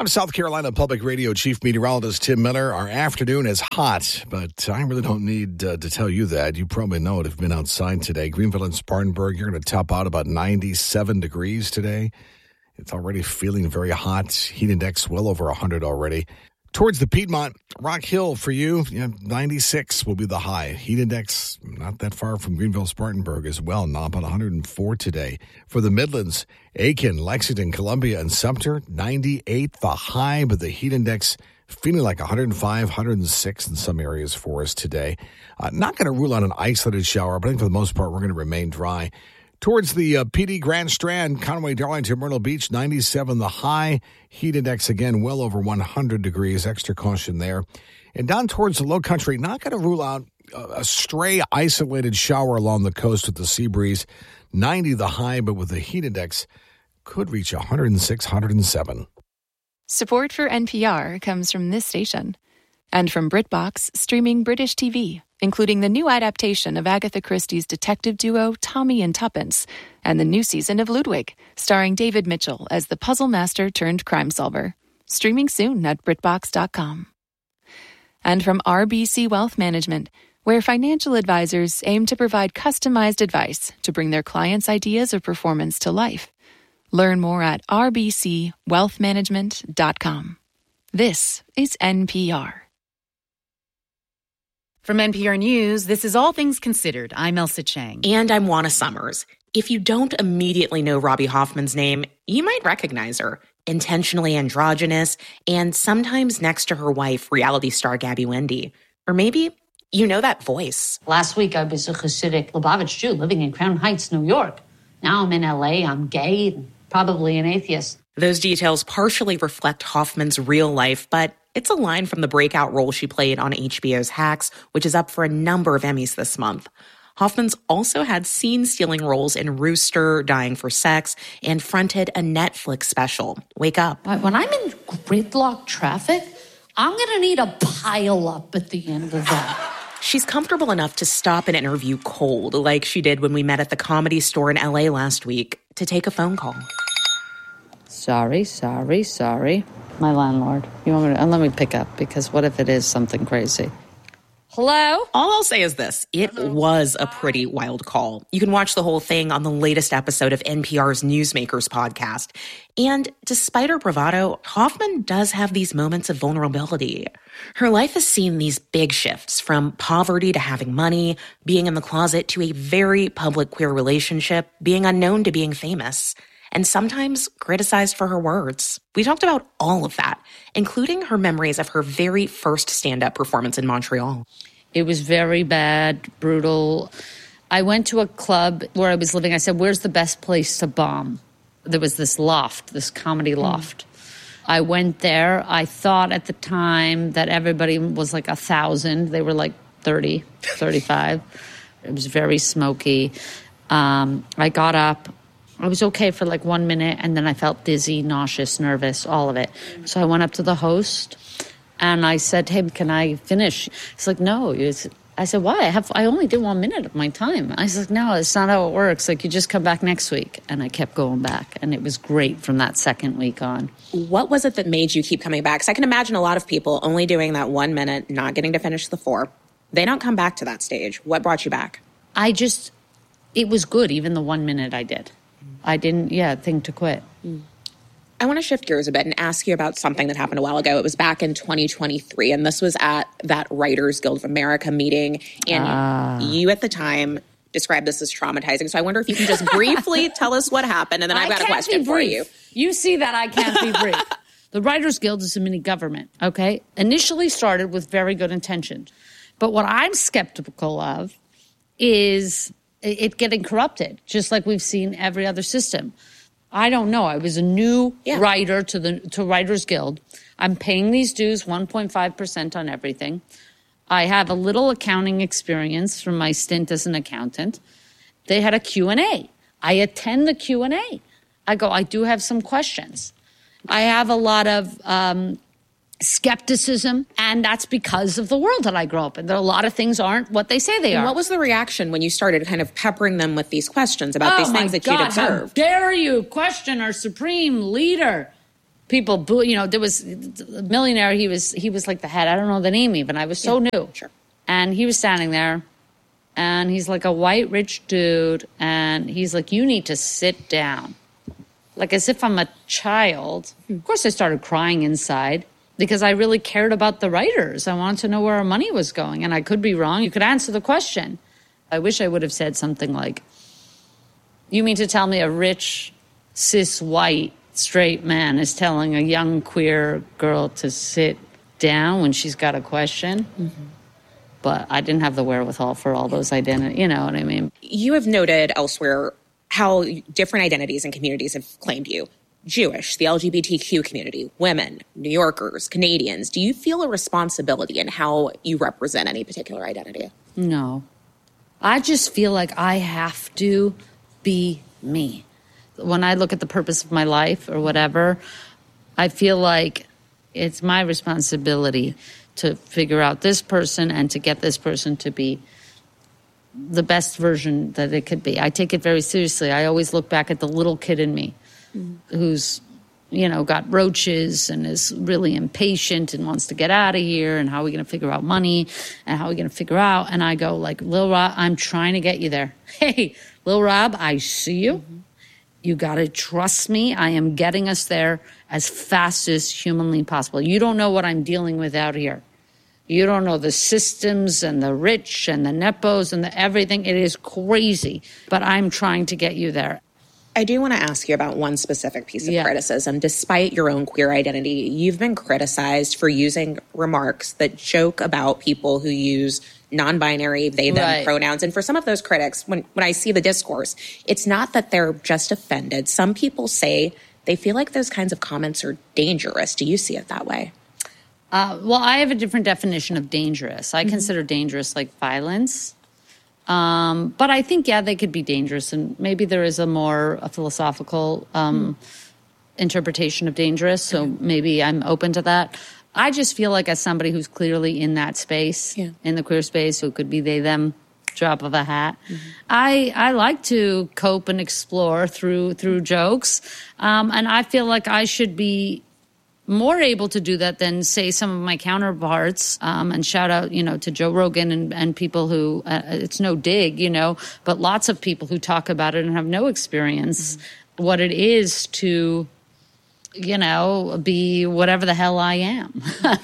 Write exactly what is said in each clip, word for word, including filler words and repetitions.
I'm South Carolina Public Radio Chief Meteorologist Tim Miller. Our afternoon is hot, but I really don't need uh, to tell you that. You probably know it if you've been outside today. Greenville and Spartanburg, you're going to top out about ninety-seven degrees today. It's already feeling very hot. Heat index well over one hundred already. Towards the Piedmont, Rock Hill for you, you know, ninety-six will be the high. Heat index not that far from Greenville, Spartanburg as well, now about one hundred four today. For the Midlands, Aiken, Lexington, Columbia, and Sumter, ninety-eight the high, but the heat index feeling like one hundred five, one hundred six in some areas for us today. Uh, not going to rule out an isolated shower, but I think for the most part we're going to remain dry. Towards the uh, P D Grand Strand, Conway, Darlington, Myrtle Beach, ninety-seven the high. Heat index, again, well over one hundred degrees. Extra caution there. And down towards the low country, not going to rule out a, a stray isolated shower along the coast with the sea breeze. ninety the high, but with the heat index, could reach one hundred six, one hundred seven. Support for N P R comes from this station and from BritBox, streaming British T V, including the new adaptation of Agatha Christie's detective duo Tommy and Tuppence, and the new season of Ludwig, starring David Mitchell as the puzzle master turned crime solver. Streaming soon at Brit Box dot com. And from R B C Wealth Management, where financial advisors aim to provide customized advice to bring their clients' ideas of performance to life. Learn more at R B C wealth management dot com. This is N P R. From N P R News, this is All Things Considered. I'm Elsa Chang. And I'm Juana Summers. If you don't immediately know Robbie Hoffman's name, you might recognize her. Intentionally androgynous, and sometimes next to her wife, reality star Gabby Wendy. Or maybe you know that voice. Last week, I was a Hasidic Lubavitch Jew living in Crown Heights, New York. Now I'm in L A, I'm gay, and probably an atheist. Those details partially reflect Hoffman's real life, but it's a line from the breakout role she played on H B O's Hacks, which is up for a number of Emmys this month. Hoffman's also had scene-stealing roles in Rooster, Dying for Sex, and fronted a Netflix special, Wake Up. When I'm in gridlock traffic, I'm going to need a pile-up at the end of that. She's comfortable enough to stop an interview cold, like she did when we met at the Comedy Store in L A last week, to take a phone call. Sorry, sorry, sorry. My landlord. You want me to, and let me pick up, because what if it is something crazy? Hello? All I'll say is this. It was a pretty wild call. You can watch the whole thing on the latest episode of N P R's Newsmakers podcast. And despite her bravado, Hoffman does have these moments of vulnerability. Her life has seen these big shifts, from poverty to having money, being in the closet to a very public queer relationship, being unknown to being famous, and sometimes criticized for her words. We talked about all of that, including her memories of her very first stand-up performance in Montreal. It was very bad, brutal. I went to a club where I was living. I said, where's the best place to bomb? There was this loft, this comedy loft. Mm. I went there. I thought at the time that everybody was like a thousand. They were like thirty, thirty-five. It was very smoky. Um, I got up. I was okay for like one minute, and then I felt dizzy, nauseous, nervous, all of it. So I went up to the host, and I said, hey, can I finish? He's like, no. It's, I said, why? I have. I only did one minute of my time. I said, no, it's not how it works. Like, you just come back next week. And I kept going back, and it was great from that second week on. What was it that made you keep coming back? Because I can imagine a lot of people only doing that one minute, not getting to finish the four. They don't come back to that stage. What brought you back? I just, it was good, even the one minute I did. I didn't, yeah, think to quit. Mm. I want to shift gears a bit and ask you about something that happened a while ago. It was back in twenty twenty-three, and this was at that Writers Guild of America meeting. And ah. you at the time described this as traumatizing. So I wonder if you can just briefly tell us what happened, and then I've got a question for you. You see that I can't be brief. The Writers Guild is a mini government, okay? Initially started with very good intentions. But what I'm skeptical of is it getting corrupted, just like we've seen every other system. I don't know. I was a new yeah. writer to the to Writers Guild. I'm paying these dues, one point five percent on everything. I have a little accounting experience from my stint as an accountant. They had a Q and A. I attend the Q and A. I go, I do have some questions. I have a lot of um, skepticism, and that's because of the world that I grew up in. There are a lot of things aren't what they say they and are. What was the reaction when you started kind of peppering them with these questions about oh these things that God, you'd observed? How dare you question our supreme leader? people boo. You know, there was a millionaire. He was he was like the head. I don't know the name even. I was so yeah, new. Sure. And he was standing there, and he's like a white rich dude, and he's like, "You need to sit down," like as if I'm a child. Of course, I started crying inside because I really cared about the writers. I wanted to know where our money was going, and I could be wrong. You could answer the question. I wish I would have said something like, "You mean to tell me a rich, cis, white, straight man is telling a young queer girl to sit down when she's got a question?" Mm-hmm. But I didn't have the wherewithal for all those identities. You know what I mean? You have noted elsewhere how different identities and communities have claimed you. Jewish, the L G B T Q community, women, New Yorkers, Canadians. Do you feel a responsibility in how you represent any particular identity? No. I just feel like I have to be me. When I look at the purpose of my life or whatever, I feel like it's my responsibility to figure out this person and to get this person to be the best version that it could be. I take it very seriously. I always look back at the little kid in me mm. who's, you know, got roaches and is really impatient and wants to get out of here, and how are we going to figure out money, and how are we going to figure out, and I go like, Lil Rob, I'm trying to get you there. Hey, Lil Rob, I see you. Mm-hmm. You got to trust me. I am getting us there as fast as humanly possible. You don't know what I'm dealing with out here. You don't know the systems and the rich and the nepos and the everything. It is crazy, but I'm trying to get you there. I do want to ask you about one specific piece of yeah. criticism. Despite your own queer identity, you've been criticized for using remarks that joke about people who use non-binary, they, them right. pronouns. And for some of those critics, when, when I see the discourse, it's not that they're just offended. Some people say they feel like those kinds of comments are dangerous. Do you see it that way? Uh, well, I have a different definition of dangerous. I mm-hmm. consider dangerous like violence. Um, but I think, yeah, they could be dangerous. And maybe there is a more a philosophical um, mm. interpretation of dangerous. So okay. maybe I'm open to that. I just feel like as somebody who's clearly in that space, yeah. in the queer space, so it could be they, them, drop of a hat. Mm-hmm. I I like to cope and explore through through jokes. Um, and I feel like I should be more able to do that than, say, some of my counterparts. Um, and shout out, you know, to Joe Rogan and, and people who, uh, it's no dig, you know, but lots of people who talk about it and have no experience mm-hmm. what it is to, you know, be whatever the hell I am.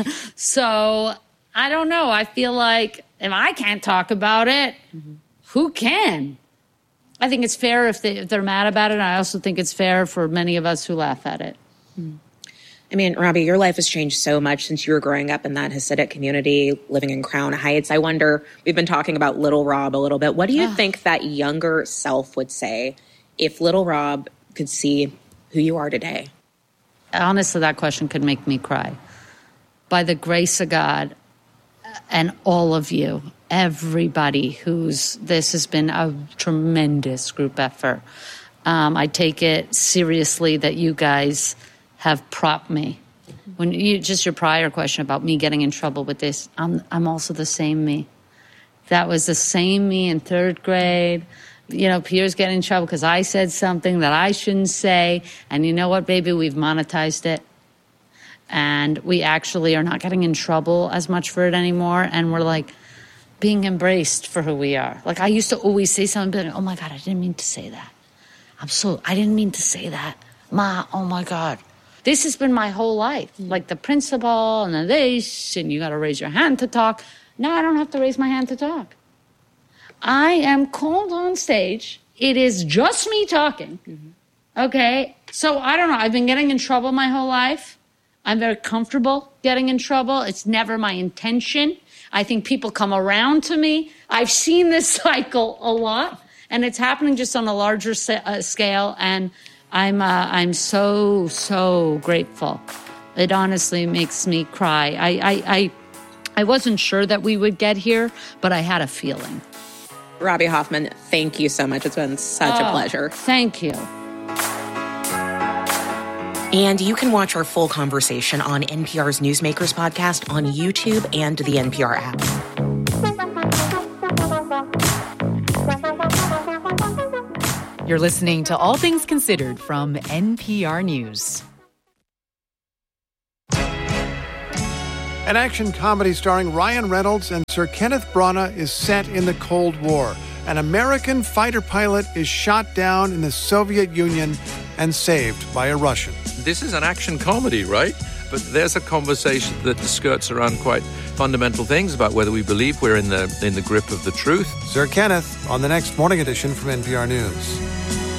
So I don't know. I feel like if I can't talk about it, mm-hmm. who can? I think it's fair if, they, if they're mad about it. I also think it's fair for many of us who laugh at it. Mm-hmm. I mean, Robbie, your life has changed so much since you were growing up in that Hasidic community, living in Crown Heights. I wonder, we've been talking about Little Rob a little bit. What do you oh. think that younger self would say if Little Rob could see who you are today? Honestly, that question could make me cry. By the grace of God and all of you, everybody who's, this has been a tremendous group effort. Um, I take it seriously that you guys have propped me. When you, just your prior question about me getting in trouble with this, I'm I'm also the same me. That was the same me in third grade. You know, Pierre's getting in trouble because I said something that I shouldn't say. And you know what, baby? We've monetized it. And we actually are not getting in trouble as much for it anymore. And we're like being embraced for who we are. Like I used to always say something, like, oh my God, I didn't mean to say that. I'm so, I didn't mean to say that. Ma, oh my God. This has been my whole life, like the principal and the this, and you got to raise your hand to talk. No, I don't have to raise my hand to talk. I am called on stage. It is just me talking. Mm-hmm. Okay? So I don't know. I've been getting in trouble my whole life. I'm very comfortable getting in trouble. It's never my intention. I think people come around to me. I've seen this cycle a lot, and it's happening just on a larger sa- uh, scale, and I'm uh, I'm so, so grateful. It honestly makes me cry. I, I, I, I wasn't sure that we would get here, but I had a feeling. Robbie Hoffman, thank you so much. It's been such oh, a pleasure. Thank you. And you can watch our full conversation on N P R's Newsmakers podcast on YouTube and the N P R app. You're listening to All Things Considered from N P R News. An action comedy starring Ryan Reynolds and Sir Kenneth Branagh is set in the Cold War. An American fighter pilot is shot down in the Soviet Union and saved by a Russian. This is an action comedy, right? But there's a conversation that skirts around quite fundamental things about whether we believe we're in the in the grip of the truth. Sir Kenneth on the next Morning Edition from N P R News.